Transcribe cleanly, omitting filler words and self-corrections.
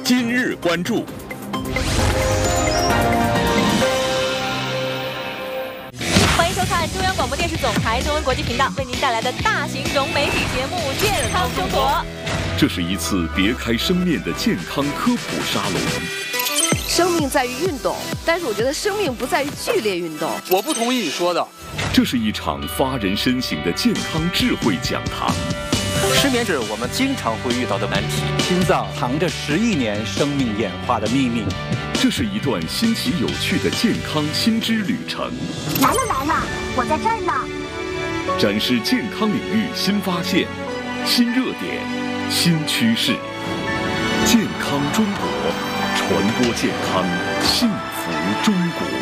今日关注。 欢迎收看中央广播电视总台中文国际频道为您带来的大型融媒体节目《健康中国》。 这是一次别开生面的健康科普沙龙。 生命在于运动，但是我觉得生命不在于剧烈运动。 我不同意你说的。 这是一场发人深省的健康智慧讲堂。 失眠是我们经常会遇到的难题。 心脏藏着10亿年生命演化的秘密。 这是一段新奇有趣的健康新知旅程。 来了，我在这儿呢。 展示健康领域新发现、新热点、新趋势。健康中国，传播健康，幸福中国。